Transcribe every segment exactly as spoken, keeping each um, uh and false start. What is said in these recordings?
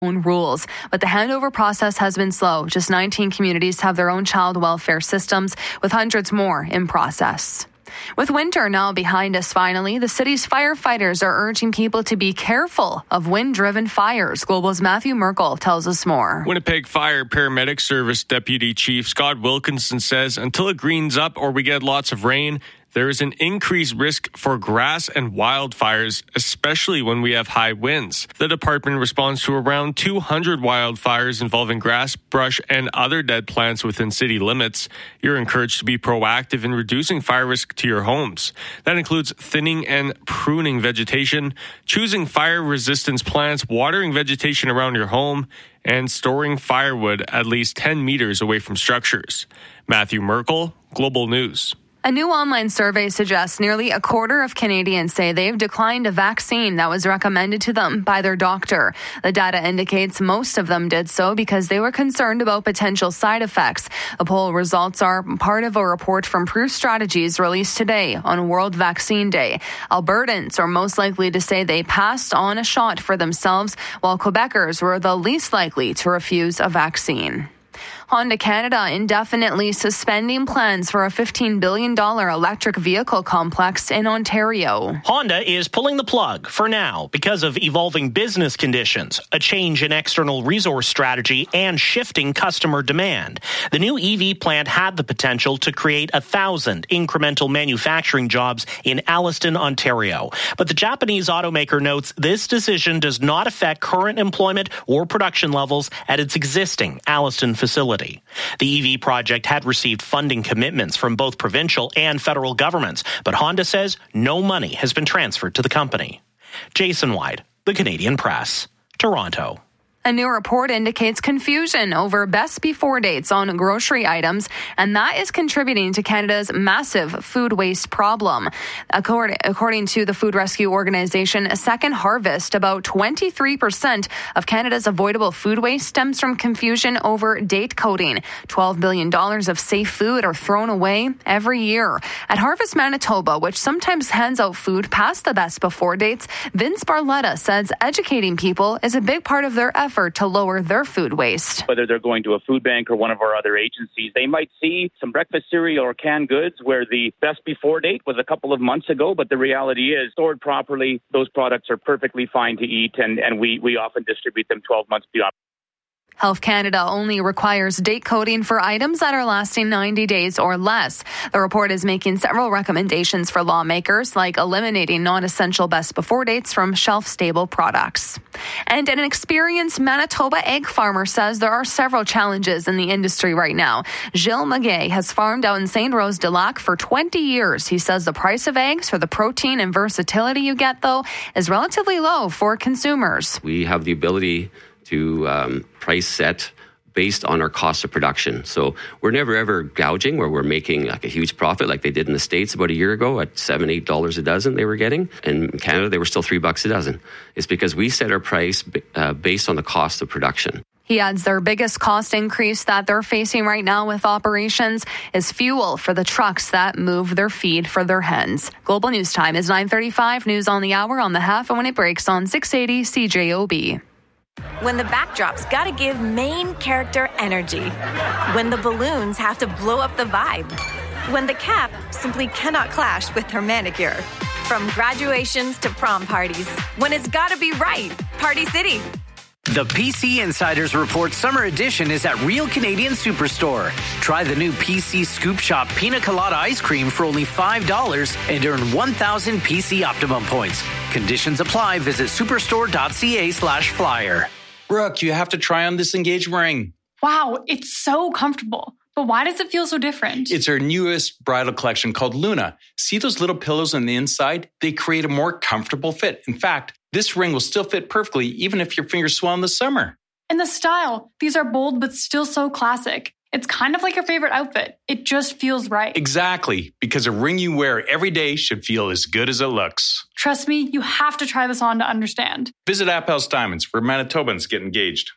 own rules. But the handover process has been slow. Just nineteen communities have their own child welfare systems, with hundreds more in process. With winter now behind us finally, the city's firefighters are urging people to be careful of wind-driven fires. Global's Matthew Merkel tells us more. Winnipeg Fire Paramedic Service Deputy Chief Scott Wilkinson says until it greens up or we get lots of rain, there is an increased risk for grass and wildfires, especially when we have high winds. The department responds to around two hundred wildfires involving grass, brush, and other dead plants within city limits. You're encouraged to be proactive in reducing fire risk to your homes. That includes thinning and pruning vegetation, choosing fire resistance plants, watering vegetation around your home, and storing firewood at least ten meters away from structures. Matthew Merkel, Global News. A new online survey suggests nearly a quarter of Canadians say they've declined a vaccine that was recommended to them by their doctor. The data indicates most of them did so because they were concerned about potential side effects. The poll results are part of a report from Proof Strategies released today on World Vaccine Day. Albertans are most likely to say they passed on a shot for themselves, while Quebecers were the least likely to refuse a vaccine. Honda Canada indefinitely suspending plans for a fifteen billion dollars electric vehicle complex in Ontario. Honda is pulling the plug for now because of evolving business conditions, a change in external resource strategy, and shifting customer demand. The new E V plant had the potential to create a thousand incremental manufacturing jobs in Alliston, Ontario. But the Japanese automaker notes this decision does not affect current employment or production levels at its existing Alliston facility. The E V project had received funding commitments from both provincial and federal governments, but Honda says no money has been transferred to the company. Jason White, The Canadian Press, Toronto. A new report indicates confusion over best before dates on grocery items, and that is contributing to Canada's massive food waste problem. According to the Food Rescue Organization Second Harvest, about twenty-three percent of Canada's avoidable food waste stems from confusion over date coding. twelve billion dollars of safe food are thrown away every year. At Harvest Manitoba, which sometimes hands out food past the best before dates, Vince Barletta says educating people is a big part of their effort to lower their food waste. Whether they're going to a food bank or one of our other agencies, they might see some breakfast cereal or canned goods where the best before date was a couple of months ago, but the reality is, stored properly, those products are perfectly fine to eat, and, and we, we often distribute them twelve months beyond. Health Canada only requires date coding for items that are lasting ninety days or less. The report is making several recommendations for lawmakers, like eliminating non-essential best before dates from shelf-stable products. And an experienced Manitoba egg farmer says there are several challenges in the industry right now. Gilles Maguet has farmed out in Saint Rose de Lac for twenty years. He says the price of eggs for the protein and versatility you get, though, is relatively low for consumers. We have the ability to um, price set based on our cost of production. So we're never ever gouging where we're making like a huge profit like they did in the States about a year ago at seven, eight dollars a dozen they were getting. In Canada, they were still three bucks a dozen. It's because we set our price uh, based on the cost of production. He adds their biggest cost increase that they're facing right now with operations is fuel for the trucks that move their feed for their hens. Global News Time is nine thirty-five. News on the hour on the half and when it breaks on six eighty C J O B. When the backdrop's gotta give main character energy. When the balloons have to blow up the vibe. When the cap simply cannot clash with her manicure. From graduations to prom parties. When it's gotta be right. Party City. The P C Insiders Report Summer Edition is at Real Canadian Superstore. Try the new P C Scoop Shop Pina Colada Ice Cream for only five dollars and earn one thousand P C Optimum points. Conditions apply. Visit superstore.ca slash flyer. Brooke, you have to try on this engagement ring. Wow, it's so comfortable. But why does it feel so different? It's our newest bridal collection called Luna. See those little pillows on the inside? They create a more comfortable fit. In fact, this ring will still fit perfectly even if your fingers swell in the summer. And the style. These are bold but still so classic. It's kind of like your favorite outfit. It just feels right. Exactly, because a ring you wear every day should feel as good as it looks. Trust me, you have to try this on to understand. Visit Appel's Diamonds, where Manitobans get engaged.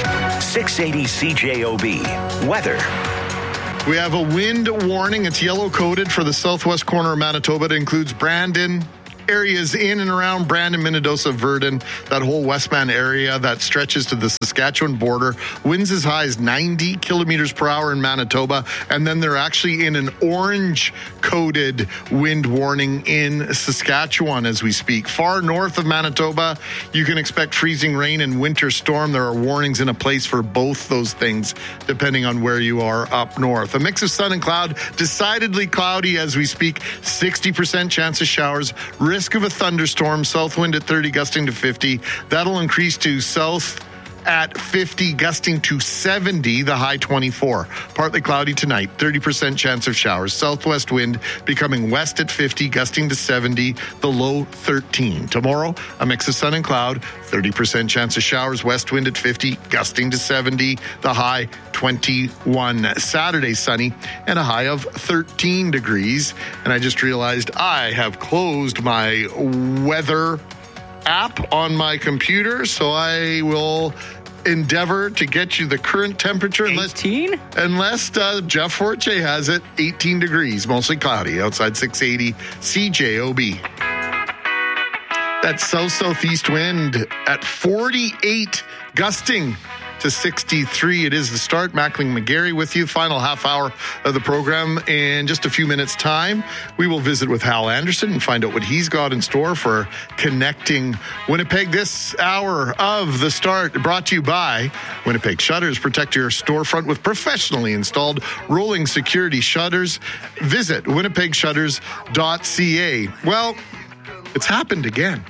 six eighty C J O B. Weather. We have a wind warning. It's yellow coded for the southwest corner of Manitoba. It includes Brandon, areas in and around Brandon, Minnedosa, Verdun, that whole Westman area that stretches to the Saskatchewan border. Winds as high as ninety kilometers per hour in Manitoba. And then they're actually in an orange-coded wind warning in Saskatchewan as we speak. Far north of Manitoba, you can expect freezing rain and winter storm. There are warnings in a place for both those things, depending on where you are up north. A mix of sun and cloud, decidedly cloudy as we speak. sixty percent chance of showers. Risk of a thunderstorm. South wind at thirty, gusting to fifty. That'll increase to south at fifty, gusting to seventy, the high twenty-four. Partly cloudy tonight, thirty percent chance of showers. Southwest wind becoming west at fifty, gusting to seventy, the low thirteen. Tomorrow, a mix of sun and cloud, thirty percent chance of showers, west wind at fifty, gusting to seventy, the high twenty-one. Saturday, sunny and a high of thirteen degrees. And I just realized I have closed my weather app on my computer, so I will endeavor to get you the current temperature. eighteen? Unless, unless uh, Jeff Forte has it, eighteen degrees, mostly cloudy, outside six eighty C J O B. That south-southeast wind at forty-eight, gusting to sixty-three. It is the start. Mackling McGarry with you. Final half hour of the program. In just a few minutes' time, we will visit with Hal Anderson and find out what he's got in store for Connecting Winnipeg. This hour of the start brought to you by Winnipeg Shutters. Protect your storefront with professionally installed rolling security shutters. Visit winnipeg shutters dot c a. Well, it's happened again.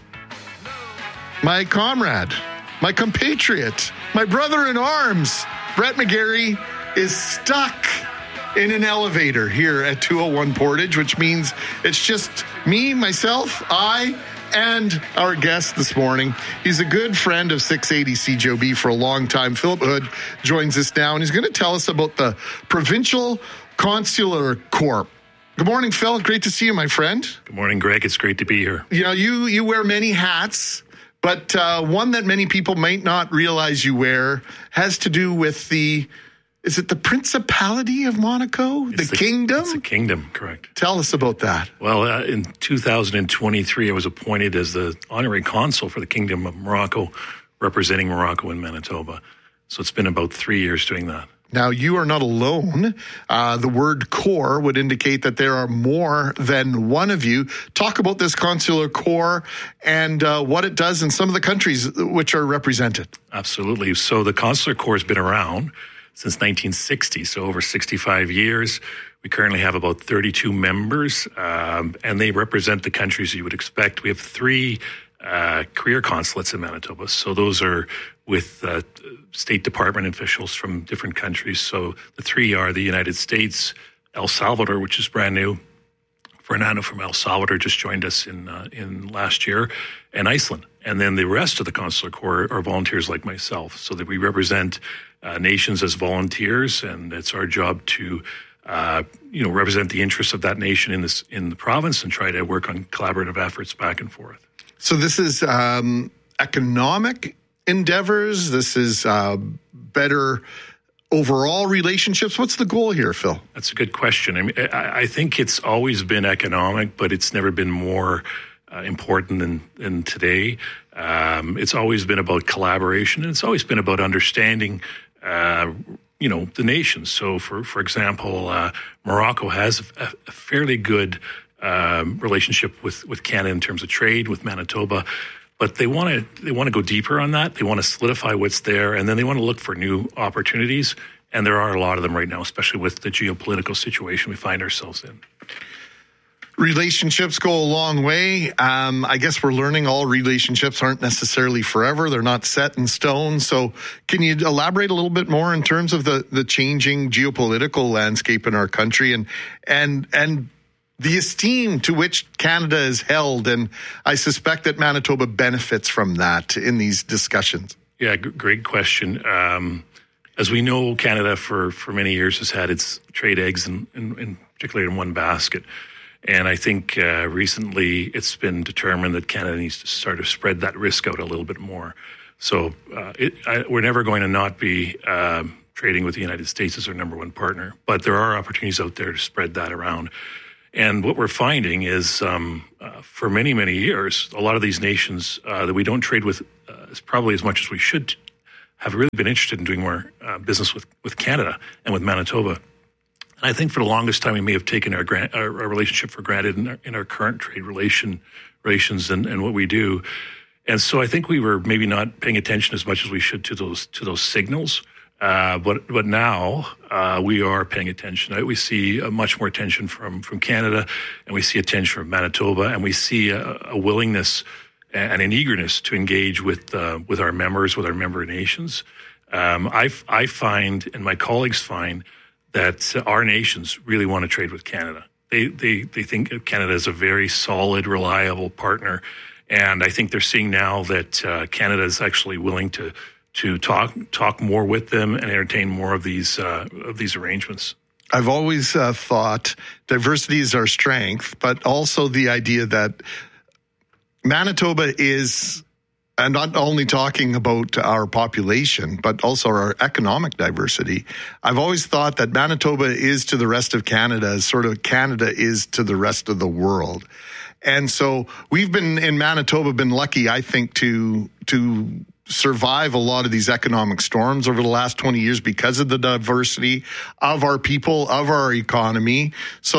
My comrade, my compatriot, my brother in arms, Brett McGarry, is stuck in an elevator here at two oh one Portage, which means it's just me, myself, I, and our guest this morning. He's a good friend of six eighty C J O B for a long time. Philip Hood joins us now, and he's going to tell us about the Provincial Consular Corps. Good morning, Phil. Great to see you, my friend. Good morning, Greg. It's great to be here. You know, you, you wear many hats. But uh, one that many people might not realize you wear has to do with the, is it the Principality of Monaco? The, the kingdom? It's the kingdom, correct. Tell us about that. Well, uh, in two thousand twenty-three, I was appointed as the honorary consul for the Kingdom of Morocco, representing Morocco in Manitoba. So it's been about three years doing that. Now, you are not alone. Uh, the word corps would indicate that there are more than one of you. Talk about this consular corps and uh, what it does in some of the countries which are represented. Absolutely. So the consular corps has been around since nineteen sixty, so over sixty-five years. We currently have about thirty-two members, um, and they represent the countries you would expect. We have three uh, career consulates in Manitoba. So those are with uh, State Department officials from different countries. So the three are the United States, El Salvador, which is brand new. Fernando from El Salvador just joined us in uh, in last year, and Iceland. And then the rest of the consular corps are volunteers like myself, so that we represent uh, nations as volunteers, and it's our job to uh, you know represent the interests of that nation in this in the province and try to work on collaborative efforts back and forth. So this is um, economic endeavors. This is uh, better overall relationships. What's the goal here, Phil? That's a good question. I mean, I, I think it's always been economic, but it's never been more uh, important than, than today. Um, it's always been about collaboration, and it's always been about understanding, uh, you know, the nations. So, for for example, uh, Morocco has a, a fairly good um, relationship with with Canada in terms of trade, with Manitoba. But they want to they want to go deeper on that. They want to solidify what's there, and then they want to look for new opportunities. And there are a lot of them right now, especially with the geopolitical situation we find ourselves in. Relationships go a long way. Um, I guess we're learning all relationships aren't necessarily forever. They're not set in stone. So can you elaborate a little bit more in terms of the, the changing geopolitical landscape in our country and and and the esteem to which Canada is held, and I suspect that Manitoba benefits from that in these discussions? Yeah, g- great question. Um, as we know, Canada for, for many years has had its trade eggs, in, in, in particularly in one basket. And I think uh, recently it's been determined that Canada needs to sort of spread that risk out a little bit more. So uh, it, I, we're never going to not be um, trading with the United States as our number one partner, but there are opportunities out there to spread that around. And what we're finding is um, uh, for many, many years, a lot of these nations uh, that we don't trade with uh, is probably as much as we should have really been interested in doing more uh, business with, with Canada and with Manitoba. And I think for the longest time, we may have taken our, grant, our, our relationship for granted in our, in our current trade relation relations and, and what we do. And so I think we were maybe not paying attention as much as we should to those to those signals. Uh, but but now uh, we are paying attention. We see uh, much more attention from, from Canada, and we see attention from Manitoba, and we see a, a willingness and an eagerness to engage with uh, with our members, with our member nations. Um, I I find, and my colleagues find, that our nations really want to trade with Canada. They they they think of Canada as a very solid, reliable partner. And I think they're seeing now that uh, Canada is actually willing to to talk talk more with them and entertain more of these uh, of these arrangements. I've always uh, thought diversity is our strength, but also the idea that Manitoba is, and not only talking about our population, but also our economic diversity. I've always thought that Manitoba is to the rest of Canada as sort of Canada is to the rest of the world. And so we've been in Manitoba been lucky, I think, to to survive a lot of these economic storms over the last twenty years because of the diversity of our people, of our economy.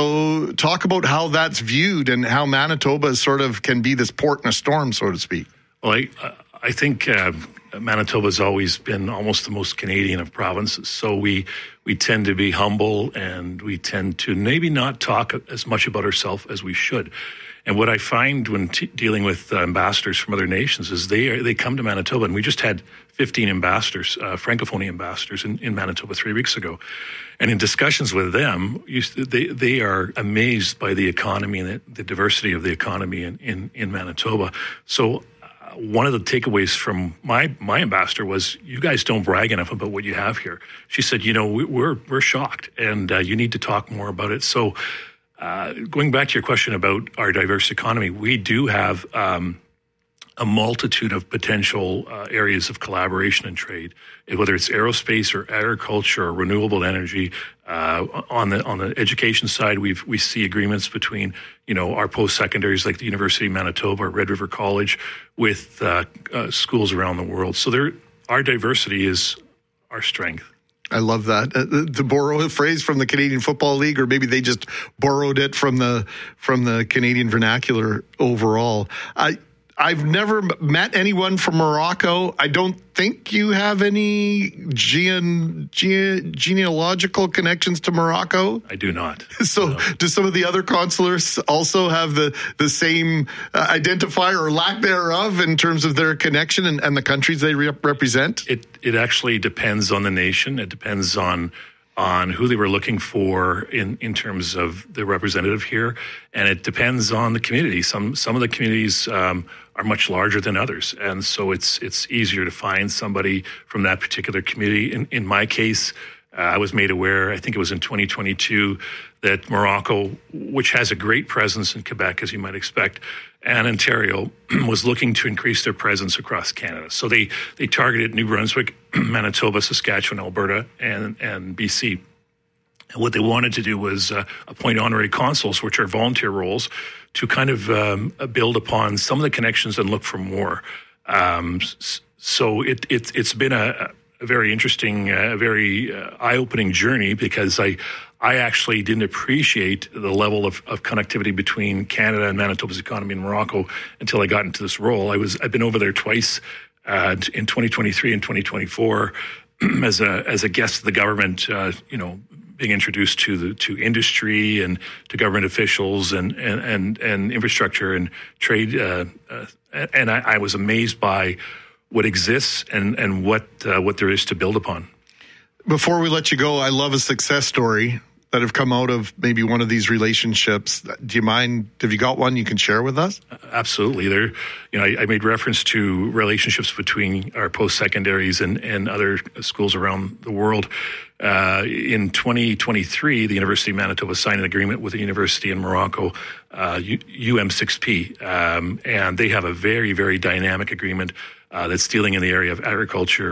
So talk about how that's viewed and how Manitoba sort of can be this port in a storm, so to speak. Well, I, I think uh, Manitoba has always been almost the most Canadian of provinces. So we we tend to be humble, and we tend to maybe not talk as much about ourselves as we should. And what I find when t- dealing with uh, ambassadors from other nations is they are, they come to Manitoba, and we just had fifteen ambassadors, uh, Francophone ambassadors in, in Manitoba three weeks ago. And in discussions with them, you, they they are amazed by the economy and the, the diversity of the economy in, in, in Manitoba. So uh, one of the takeaways from my, my ambassador was, you guys don't brag enough about what you have here. She said, you know, we, we're, we're shocked, and uh, you need to talk more about it. So Uh, going back to your question about our diverse economy, we do have um, a multitude of potential uh, areas of collaboration and trade, whether it's aerospace or agriculture or renewable energy. Uh, on the on the education side, we we see agreements between you know our post-secondaries like the University of Manitoba or Red River College with uh, uh, schools around the world. So there, our diversity is our strength. I love that. Uh, to borrow a phrase from the Canadian Football League, or maybe they just borrowed it from the from the Canadian vernacular overall. I I've never met anyone from Morocco. I don't think you have any gene, gene, genealogical connections to Morocco. I do not. So no. Do some of the other consulars also have the, the same uh, identifier or lack thereof in terms of their connection and, and the countries they re- represent? It it actually depends on the nation. It depends on on who they were looking for in, in terms of the representative here. And it depends on the community. Some some of the communities um, are much larger than others. And so it's it's easier to find somebody from that particular community. In, in my case, uh, I was made aware, I think it was in twenty twenty-two, that Morocco, which has a great presence in Quebec, as you might expect, and Ontario, was looking to increase their presence across Canada. So they, they targeted New Brunswick, Manitoba, Saskatchewan, Alberta, and, and B C. And what they wanted to do was uh, appoint honorary consuls, which are volunteer roles, to kind of um, build upon some of the connections and look for more. Um, so it, it, it's been a, a very interesting, uh, very uh, eye-opening journey, because I I actually didn't appreciate the level of, of connectivity between Canada and Manitoba's economy in Morocco until I got into this role. I was I've been over there twice uh, in twenty twenty-three and twenty twenty-four as a as a guest of the government. Uh, you know, being introduced to the to industry and to government officials and and and, and infrastructure and trade. Uh, uh, and I, I was amazed by what exists and and what uh, what there is to build upon. Before we let you go, I love a success story that have come out of maybe one of these relationships. Do you mind, have you got one you can share with us? Absolutely. There, you know, I, I made reference to relationships between our post-secondaries and, and other schools around the world. Uh, in twenty twenty-three, the University of Manitoba signed an agreement with a university in Morocco, uh, U M six P, um, and they have a very, very dynamic agreement uh, that's dealing in the area of agriculture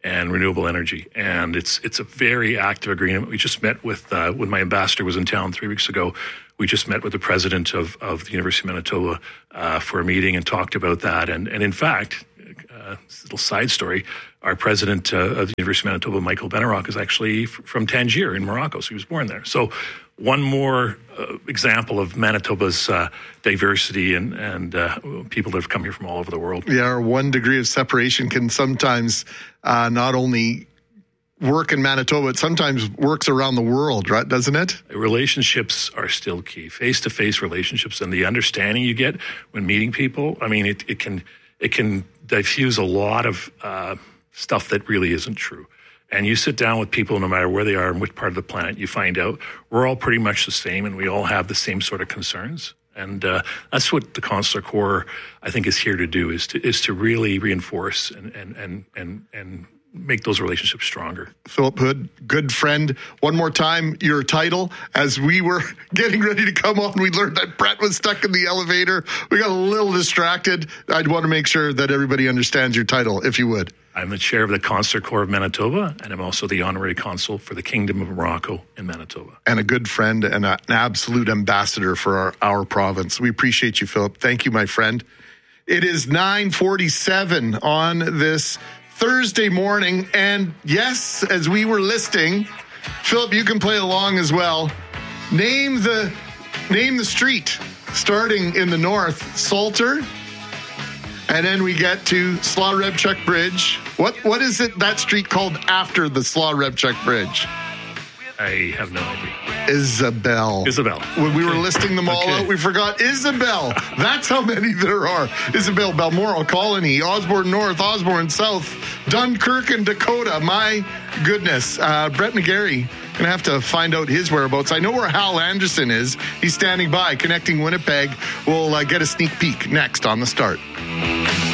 and renewable energy. And it's it's a very active agreement. We just met with, uh, when my ambassador was in town three weeks ago, we just met with the president of, of the University of Manitoba uh, for a meeting and talked about that. And, and in fact, uh, this little side story, our president uh, of the University of Manitoba, Michael Benarok, is actually f- from Tangier in Morocco, so he was born there. So one more uh, example of Manitoba's uh, diversity and, and uh, people that have come here from all over the world. Yeah, our one degree of separation can sometimes uh, not only work in Manitoba, it sometimes works around the world, right? Doesn't it? Relationships are still key. Face-to-face relationships and the understanding you get when meeting people. I mean, it, it can it can diffuse a lot of uh, stuff that really isn't true. And you sit down with people, no matter where they are and which part of the planet, you find out we're all pretty much the same and we all have the same sort of concerns. And uh, that's what the Consular Corps, I think, is here to do, is to is to really reinforce and and and and, and make those relationships stronger. Philip Hood, good friend. One more time, your title. As we were getting ready to come on, we learned that Brett was stuck in the elevator. We got a little distracted. I'd want to make sure that everybody understands your title, if you would. I'm the chair of the Consular Corps of Manitoba, and I'm also the honorary consul for the Kingdom of Morocco in Manitoba. And a good friend and an absolute ambassador for our, our province. We appreciate you, Philip. Thank you, my friend. It is nine forty-seven on this Thursday morning, and yes, as we were listing, Philip, you can play along as well. Name the name the street, starting in the north, Salter, and then we get to Slaw-Rebchuk Bridge. What what is it that street called after the Slaw-Rebchuk Bridge? I have no idea. Isabel. Isabel. When we were listing them all Okay. out, we forgot Isabel. That's how many there are. Isabel, Balmoral, Colony, Osborne North, Osborne South, Dunkirk, and Dakota. My goodness. Uh, Brett McGarry going to have to find out his whereabouts. I know where Hal Anderson is. He's standing by, connecting Winnipeg. We'll uh, get a sneak peek next on The Start.